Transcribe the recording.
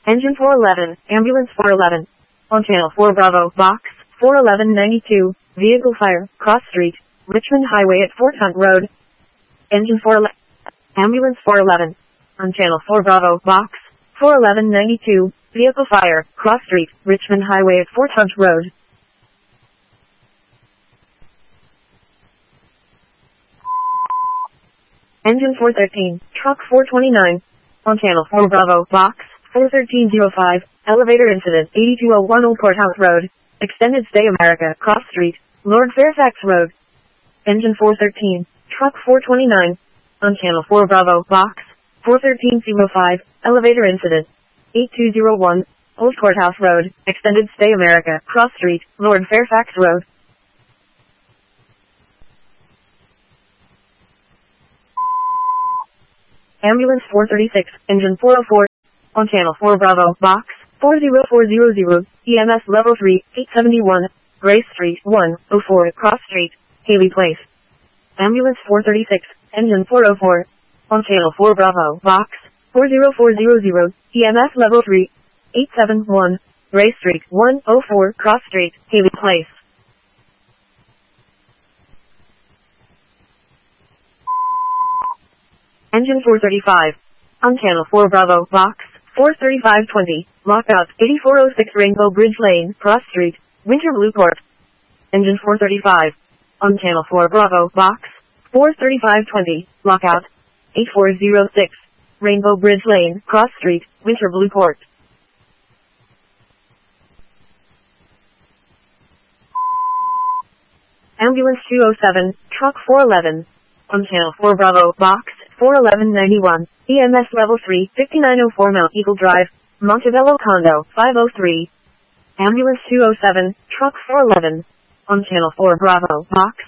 Engine 411, Ambulance 411. On Channel 4 Bravo, Box 41192, Vehicle Fire, Cross Street, Richmond Highway at Fort Hunt Road. Engine 411, Ambulance 411. On Channel 4 Bravo, Box 41192, Vehicle Fire, Cross Street, Richmond Highway at Fort Hunt Road. Engine 413, Truck 429. On Channel 4 Bravo, Box 41305, Elevator Incident, 8201 Old Courthouse Road, Extended Stay America, Cross Street, Lord Fairfax Road. Engine 413, Truck 429. On Channel 4 Bravo, Box 41305, Elevator Incident, 8201, Old Courthouse Road, Extended Stay America, Cross Street, Lord Fairfax Road. Ambulance 436, Engine 404. On Channel 4 Bravo, Box 40400, EMS Level 3, 871, Grace Street, 104, Cross Street, Haley Place. Ambulance 436, Engine 404. On Channel 4 Bravo, Box 40400, EMS Level 3, 871, Grace Street, 104, Cross Street, Haley Place. Engine 435. On Channel 4 Bravo, Box 43520, Lockout, 8406 Rainbow Bridge Lane, Cross Street, Winter Blueport. Engine 435. On Channel 4 Bravo, Box 43520, Lockout, 8406 Rainbow Bridge Lane, Cross Street, Winter Blueport. Ambulance 207, Truck 411. On Channel 4 Bravo, Box 41191, EMS Level 3, 5904 Mount Eagle Drive, Montebello Condo, 503. Ambulance 207, Truck 411. On Channel 4 Bravo, Box